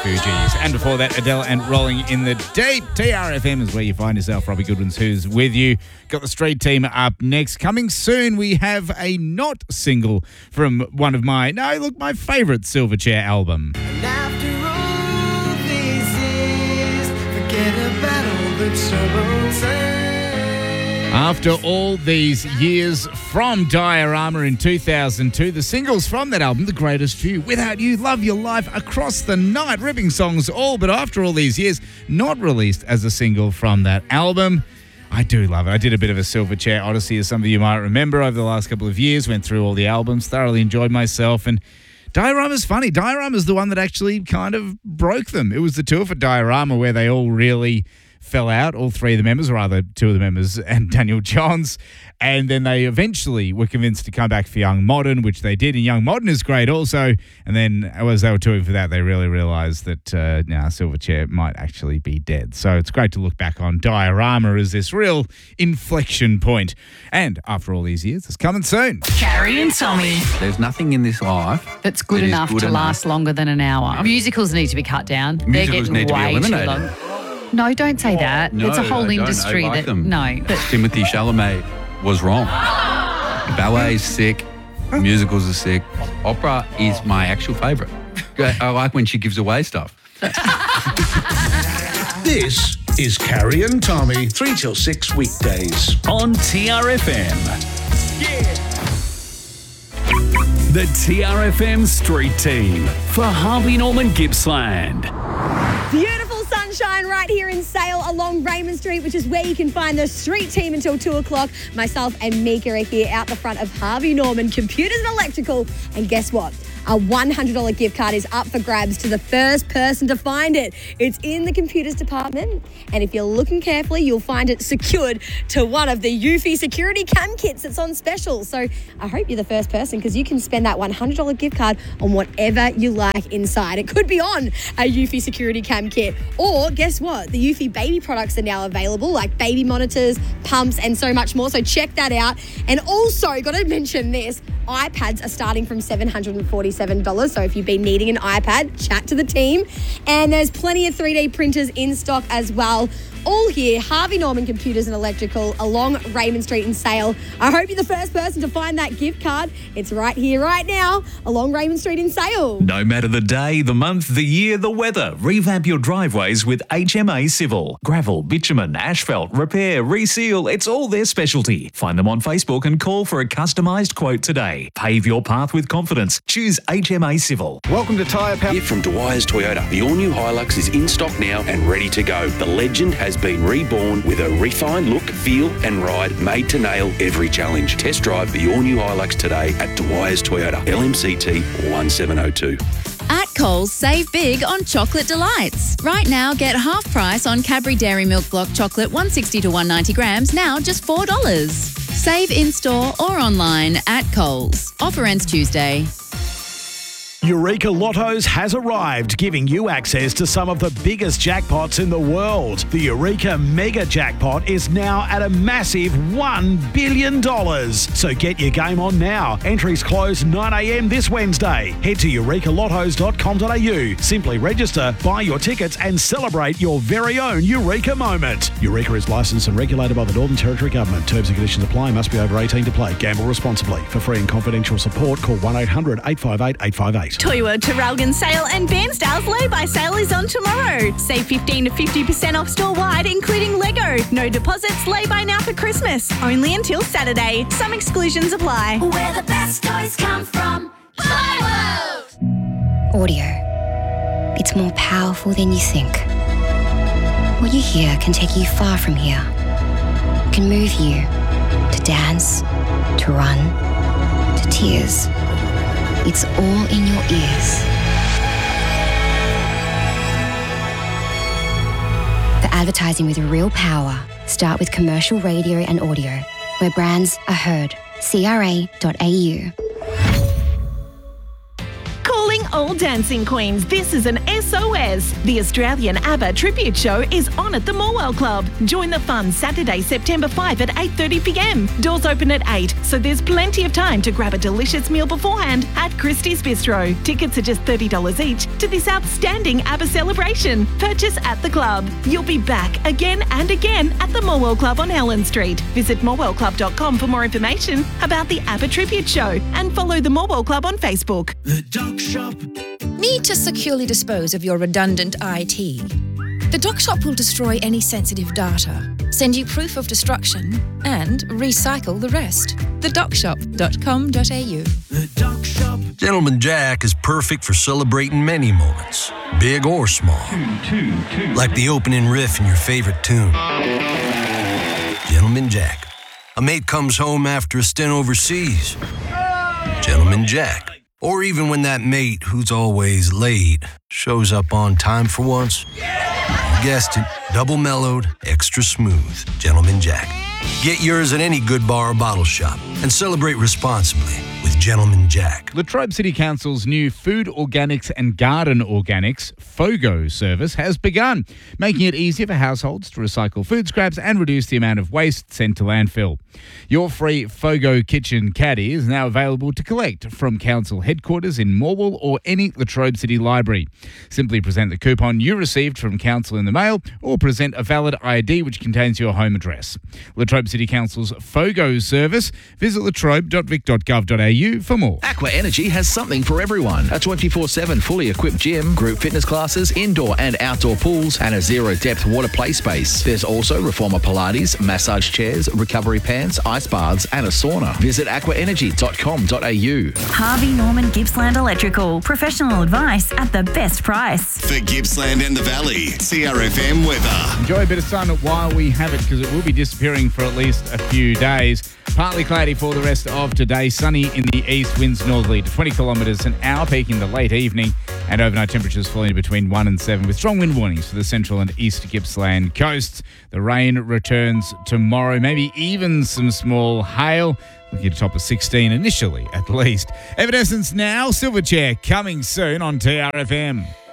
Fugees. And before that, Adele and Rolling in the Deep. TRFM is where you find yourself. Robbie Goodwin's Who's With You. Got the Street Team up next. Coming soon, we have a not single from one of my favourite Silverchair album. And after all these years, forget about all the troubles. After all these years, from Diorama in 2002, the singles from that album, The Greatest Few, Without You, Love Your Life, Across the Night, ripping songs all, but after all these years, not released as a single from that album. I do love it. I did a bit of a Silverchair Odyssey, as some of you might remember, over the last couple of years, went through all the albums, thoroughly enjoyed myself, and Diorama's funny. Diorama's the one that actually kind of broke them. It was the tour for Diorama where they all really fell out, all three of the members, or rather two of the members and Daniel Johns, and then they eventually were convinced to come back for Young Modern, which they did, and Young Modern is great also, and then as they were touring for that, they really realised that Silverchair might actually be dead. So it's great to look back on Diorama as this real inflection point. And after all these years, it's coming soon. Carrie and Tommy. There's nothing in this life That's good that is enough good to enough. last longer than an hour. Musicals need to be cut down. Musicals They're need getting to be way too eliminated. long. No, don't say that. No, it's a whole I don't. industry I like that them. no. But Timothy Chalamet was wrong. Ballet is sick. Musicals are sick. Opera is my actual favourite. I like when she gives away stuff. This is Carrie and Tommy, 3 till 6 weekdays. On TRFM. The TRFM Street Team for Harvey Norman Gippsland. Beautiful sunshine right here in Sale along Raymond Street, which is where you can find the Street Team until 2 o'clock. Myself and Mika are here out the front of Harvey Norman Computers and Electrical. And guess what? A $100 gift card is up for grabs to the first person to find it. It's in the computers department, and if you're looking carefully, you'll find it secured to one of the Eufy security cam kits that's on special. So I hope you're the first person, because you can spend that $100 gift card on whatever you like inside. It could be on a Eufy security cam kit, or guess what? The Eufy baby products are now available, like baby monitors, pumps, and so much more. So check that out. And also, got to mention this, iPads are starting from $747. So if you've been needing an iPad, chat to the team. And there's plenty of 3D printers in stock as well. All here, Harvey Norman Computers and Electrical along Raymond Street in Sale. I hope you're the first person to find that gift card. It's right here, right now, along Raymond Street in Sale. No matter the day, the month, the year, the weather, revamp your driveways with HMA Civil. Gravel, bitumen, asphalt, repair, reseal, it's all their specialty. Find them on Facebook and call for a customised quote today. Pave your path with confidence. Choose HMA Civil. Welcome to Tyre Power. Here from Dwyer's Toyota. The all-new Hilux is in stock now and ready to go. The legend has been reborn with a refined look, feel and ride made to nail every challenge. Test drive the all-new Hilux today at Dwyer's Toyota, LMCT 1702. At Coles, save big on chocolate delights. Right now, get half price on Cadbury Dairy Milk Block Chocolate 160 to 190 grams, now just $4. Save in-store or online at Coles. Offer ends Tuesday. Eureka Lottos has arrived, giving you access to some of the biggest jackpots in the world. The Eureka Mega Jackpot is now at a massive $1 billion. So get your game on now. Entries close 9 a.m. this Wednesday. Head to eurekalottos.com.au. Simply register, buy your tickets and celebrate your very own Eureka moment. Eureka is licensed and regulated by the Northern Territory Government. Terms and conditions apply. Must be over 18 to play. Gamble responsibly. For free and confidential support, call 1-800-858-858. Toy World Traralgon sale and Bairnsdale's lay-by sale is on tomorrow. Save 15 to 50% off store-wide, including Lego. No deposits, lay-by now for Christmas. Only until Saturday. Some exclusions apply. Where the best toys come from. Toy World! Audio. It's more powerful than you think. What you hear can take you far from here. It can move you to dance, to run, to tears. It's all in your ears. For advertising with real power, start with commercial radio and audio, where brands are heard. CRA.au. Calling all dancing queens, this is an SOS. The Australian ABBA Tribute Show is on at the Morwell Club. Join the fun Saturday, September 5 at 8:30pm. Doors open at 8, so there's plenty of time to grab a delicious meal beforehand at Christie's Bistro. Tickets are just $30 each to this outstanding ABBA celebration. Purchase at the club. You'll be back again and again at the Morwell Club on Helen Street. Visit morwellclub.com for more information about the ABBA Tribute Show and follow the Morwell Club on Facebook. The Doc Shop. Need to securely dispose of your redundant IT? The Doc Shop will destroy any sensitive data, send you proof of destruction, and recycle the rest. TheDocShop.com.au. The Doc Shop. Gentleman Jack is perfect for celebrating many moments, big or small. Like the opening riff in your favorite tune. Gentleman Jack. A mate comes home after a stint overseas. Gentleman Jack. Or even when that mate, who's always late, shows up on time for once. You guessed it, double mellowed, extra smooth. Gentleman Jack. Get yours at any good bar or bottle shop and celebrate responsibly with Gentleman Jack. Latrobe City Council's new Food Organics and Garden Organics FOGO service has begun, making it easier for households to recycle food scraps and reduce the amount of waste sent to landfill. Your free FOGO kitchen caddy is now available to collect from Council headquarters in Morwell or any Latrobe City library. Simply present the coupon you received from Council in the mail or present a valid ID which contains your home address. Latrobe City Council's FOGO service. Visit latrobe.vic.gov.au for more. Aqua Energy has something for everyone. A 24/7 fully equipped gym, group fitness classes, indoor and outdoor pools, and a zero-depth water play space. There's also Reformer Pilates, massage chairs, recovery pants, ice baths, and a sauna. Visit aquaenergy.com.au. Harvey Norman Gippsland Electrical. Professional advice at the best price. For Gippsland and the Valley, CRFM weather. Enjoy a bit of sun while we have it because it will be disappearing for at least a few days. Partly cloudy for the rest of today. Sunny in the east, winds northerly to 20 kilometres an hour, peaking the late evening, and overnight temperatures falling between 1 and 7 with strong wind warnings for the central and east Gippsland coasts. The rain returns tomorrow, maybe even some small hail. Looking at a top of 16 initially, at least. Evanescence now, Silverchair coming soon on TRFM.